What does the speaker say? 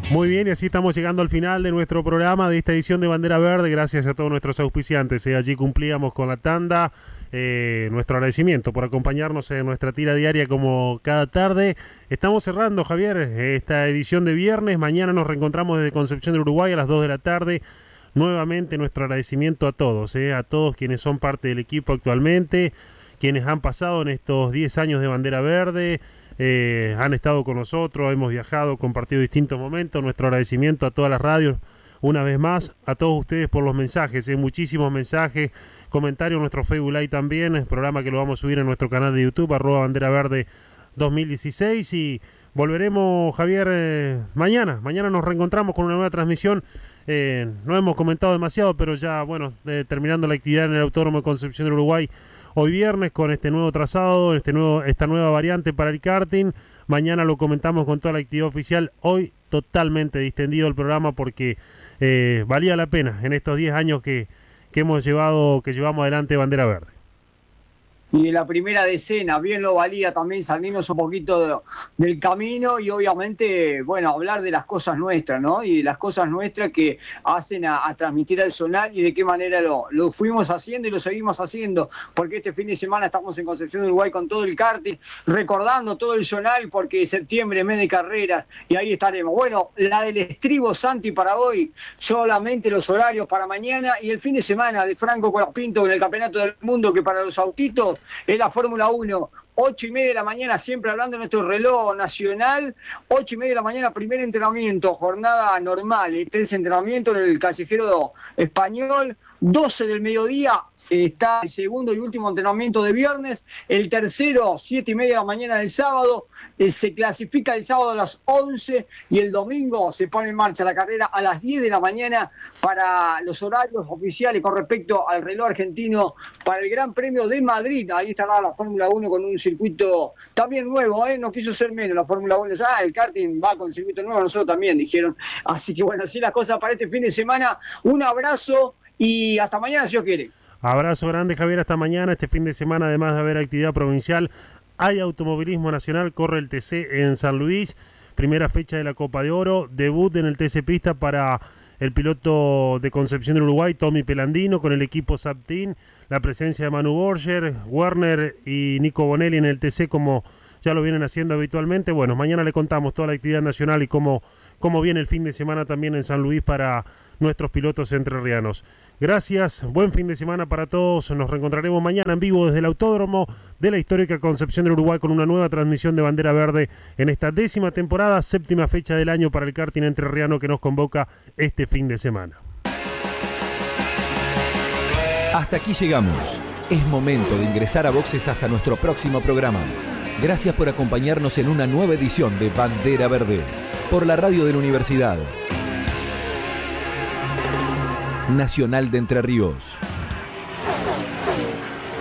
Muy bien, y así estamos llegando al final de nuestro programa de esta edición de Bandera Verde. Gracias a todos nuestros auspiciantes. Allí cumplíamos con la tanda. Nuestro agradecimiento por acompañarnos en nuestra tira diaria como cada tarde. Estamos cerrando, Javier, esta edición de viernes. Mañana nos reencontramos desde Concepción del Uruguay a las 2 de la tarde. Nuevamente nuestro agradecimiento a todos quienes son parte del equipo actualmente, quienes han pasado en estos 10 años de Bandera Verde. Han estado con nosotros, hemos viajado, compartido distintos momentos. Nuestro agradecimiento a todas las radios, una vez más, a todos ustedes por los mensajes, muchísimos mensajes, comentarios en nuestro Facebook Live también, el programa que lo vamos a subir en nuestro canal de YouTube, @BanderaVerde 2016, y volveremos, Javier, mañana nos reencontramos con una nueva transmisión. No hemos comentado demasiado, pero ya, terminando la actividad en el Autódromo de Concepción del Uruguay, hoy viernes con este nuevo trazado, esta nueva variante para el karting. Mañana lo comentamos con toda la actividad oficial. Hoy totalmente distendido el programa porque valía la pena en estos 10 años que llevamos adelante Bandera Verde. Y en la primera decena, bien lo valía también salirnos un poquito del camino y obviamente, hablar de las cosas nuestras, ¿no? Y de las cosas nuestras que hacen a transmitir al zonal y de qué manera lo fuimos haciendo y lo seguimos haciendo, porque este fin de semana estamos en Concepción del Uruguay con todo el karting, recordando todo el zonal porque septiembre, mes de carreras, y ahí estaremos. Bueno, la del estribo, Santi, para hoy, solamente los horarios para mañana, y el fin de semana de Franco Colapinto en el Campeonato del Mundo, que para los autitos es la Fórmula 1, 8:30 de la mañana, siempre hablando de nuestro reloj nacional, 8:30 de la mañana, primer entrenamiento, jornada normal, 3 entrenamientos en el Callejero Español, 12 del mediodía está el segundo y último entrenamiento de viernes, el tercero, 7:30 de la mañana del sábado, se clasifica el sábado a las 11 y el domingo se pone en marcha la carrera a las 10 de la mañana para los horarios oficiales con respecto al reloj argentino para el Gran Premio de Madrid. Ahí estará la Fórmula 1 con un circuito también nuevo, no quiso ser menos la Fórmula 1, el karting va con circuito nuevo, nosotros también dijeron, así que así las cosas para este fin de semana. Un abrazo y hasta mañana si Dios quiere. Abrazo grande, Javier, hasta mañana. Este fin de semana, además de haber actividad provincial, hay automovilismo nacional, corre el TC en San Luis, primera fecha de la Copa de Oro, debut en el TC Pista para el piloto de Concepción del Uruguay, Tommy Pelandino, con el equipo Saptin, la presencia de Manu Borger, Werner y Nico Bonelli en el TC como ya lo vienen haciendo habitualmente. Mañana le contamos toda la actividad nacional y cómo viene el fin de semana también en San Luis para nuestros pilotos entrerrianos. Gracias, buen fin de semana para todos. Nos reencontraremos mañana en vivo desde el Autódromo de la histórica Concepción del Uruguay con una nueva transmisión de Bandera Verde en esta 10ª temporada, 7ª fecha del año para el karting entrerriano que nos convoca este fin de semana. Hasta aquí llegamos. Es momento de ingresar a boxes hasta nuestro próximo programa. Gracias por acompañarnos en una nueva edición de Bandera Verde por la radio de la Universidad Nacional de Entre Ríos.